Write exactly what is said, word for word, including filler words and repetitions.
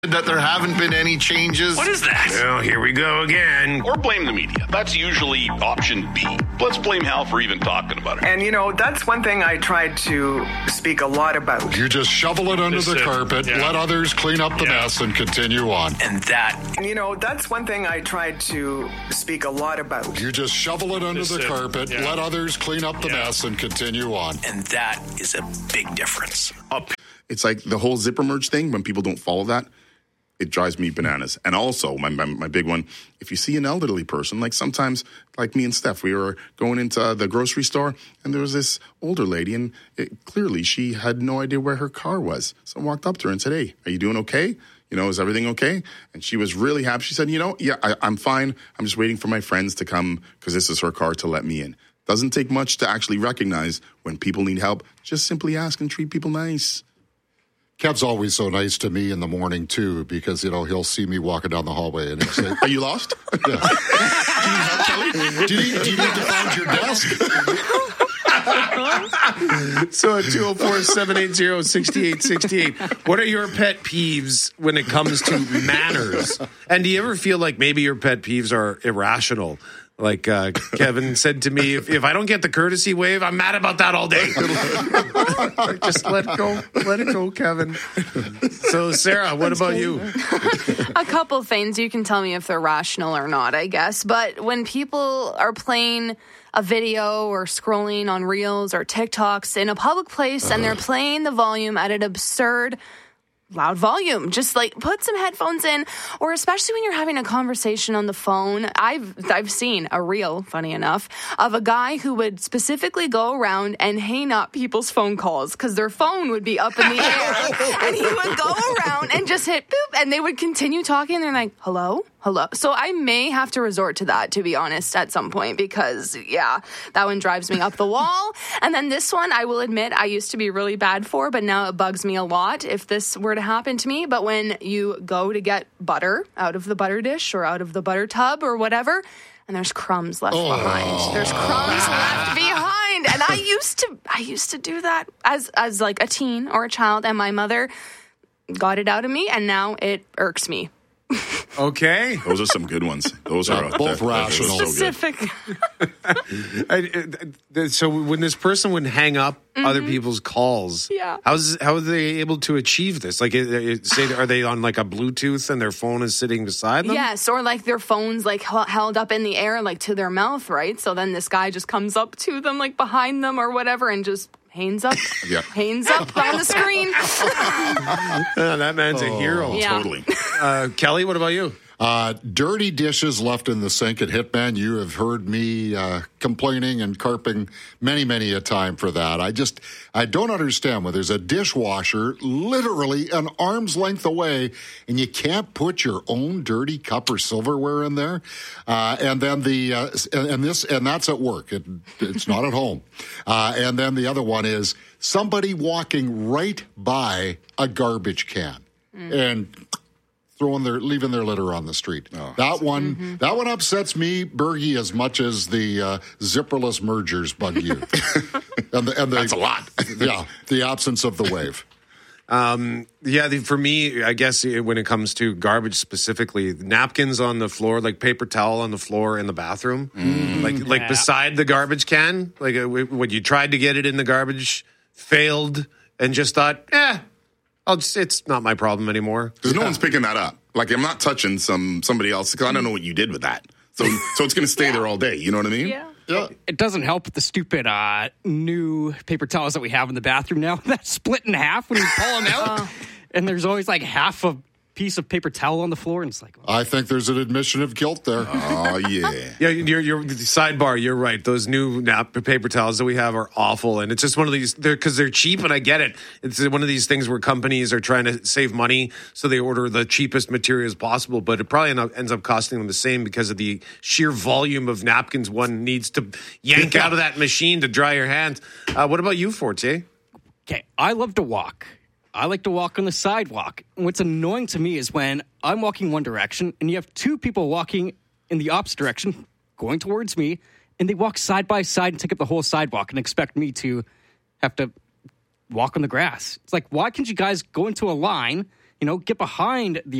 that there haven't been any changes. What is that? Well, here we go again. Or blame the media. That's usually option B. Let's blame Hal for even talking about it. And, you know, that's one thing I tried to speak a lot about. You just shovel it under Just the sit. carpet, Yeah. let others clean up the Yeah. mess, and continue on. And that. And, you know, that's one thing I tried to speak a lot about. You just shovel it under Just the sit. carpet, Yeah. let others clean up the Yeah. mess, and continue on. And that is a big difference. Up. It's like the whole zipper merge thing. When people don't follow that, it drives me bananas. And also, my, my my big one, if you see an elderly person, like sometimes, like me and Steph, we were going into the grocery store, and there was this older lady, and it, clearly she had no idea where her car was. So I walked up to her and said, "Hey, are you doing okay? You know, is everything okay?" And she was really happy. She said, "You know, yeah, I, I'm fine. I'm just waiting for my friends to come because this is her car to let me in." Doesn't take much to actually recognize when people need help. Just simply ask and treat people nice. Kev's always so nice to me in the morning, too, because, you know, he'll see me walking down the hallway and he'll say, Are you lost? yeah. Do you need help, Kelly? Do you need, do you need to find your desk? So at two oh four, seven eight zero, six eight six eight, what are your pet peeves when it comes to manners? And do you ever feel like maybe your pet peeves are irrational? Like uh, Kevin said to me, if, if I don't get the courtesy wave, I'm mad about that all day. Just let it go. Let it go, Kevin. So, Sarah, what about you? A couple things. You can tell me if they're rational or not, I guess. But when people are playing a video or scrolling on Reels or TikToks in a public place and they're playing the volume at an absurd loud volume, just like put some headphones in, or especially when you're having a conversation on the phone. I've I've seen a reel, funny enough, of a guy who would specifically go around and hang up people's phone calls because their phone would be up in the air, and he would go around and just hit boop, and they would continue talking. And they're like, "Hello, hello." So I may have to resort to that, to be honest, at some point, because yeah, that one drives me up the wall. And then this one, I will admit, I used to be really bad for, but now it bugs me a lot if this were to happen to me. But when you go to get butter out of the butter dish or out of the butter tub or whatever, and there's crumbs left Oh. behind. There's crumbs left behind. And I used to I used to do that as as like a teen or a child, and my mother got it out of me, and now it irks me. Okay. Those are some good ones. Those Yeah, are uh, both that- that is rational. so good. Specific. I, I, so when this person would hang up other people's calls, Yeah. how's how are they able to achieve this? Like, it, it, say, are they on like a Bluetooth and their phone is sitting beside them? Yes, or like their phone's like hel- held up in the air, like to their mouth, right? So then this guy just comes up to them, like behind them or whatever, and just hands up, Yeah. hands up on the screen. Uh, that man's a hero. Yeah. Totally. Uh, Kelly, what about you? Uh, dirty dishes left in the sink at Hitman. You have heard me uh, complaining and carping many, many a time for that. I just, I don't understand when there's a dishwasher literally an arm's length away and you can't put your own dirty cup or silverware in there. Uh, and then the, uh, and, and this, and that's at work. It, it's not at home. Uh, and then the other one is somebody walking right by a garbage can and throwing their, leaving their litter on the street. Oh, that one, that one upsets me, Bergie, as much as the uh, zipperless mergers bug you. and the, and the, That's a lot. Yeah, the absence of the wave. Um, yeah, the, for me, I guess eh, when it comes to garbage specifically, napkins on the floor, like paper towel on the floor in the bathroom, like like Yeah. beside the garbage can. Like uh, w- when you tried to get it in the garbage, failed, and just thought, eh, I'll just, it's not my problem anymore. Because no one's picking that up. Like, I'm not touching some somebody else because I don't know what you did with that. So so it's going to stay there all day. You know what I mean? Yeah. Yeah. It doesn't help with the stupid uh, new paper towels that we have in the bathroom now. That's split in half when you pull them out. And there's always like half a piece of paper towel on the floor. And it's like, I think there's an admission of guilt there. Oh, yeah. Yeah, you're, you're sidebar. You're right. Those new nap paper towels that we have are awful, and it's just one of these. They're because they're cheap, and I get it. It's one of these things where companies are trying to save money, so they order the cheapest materials possible. But it probably end up, ends up costing them the same because of the sheer volume of napkins one needs to yank out of that machine to dry your hands. Uh, what about you, Forte? okay, I love to walk. I like to walk on the sidewalk. And what's annoying to me is when I'm walking one direction and you have two people walking in the opposite direction, going towards me, and they walk side by side and take up the whole sidewalk and expect me to have to walk on the grass. It's like, why can't you guys go into a line, You know, get behind the